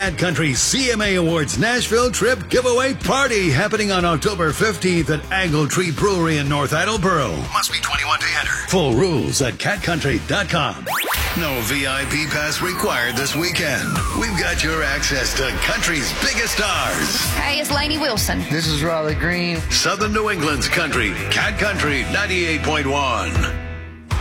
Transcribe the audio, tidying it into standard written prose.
Cat Country CMA Awards Nashville Trip Giveaway Party happening on October 15th at Angle Tree Brewery in North Attleboro. Must be 21 to enter. Full rules at catcountry.com. No VIP pass required this weekend. We've got your access to country's biggest stars. Hey, it's Lainey Wilson. This is Riley Green. Southern New England's country, Cat Country 98.1.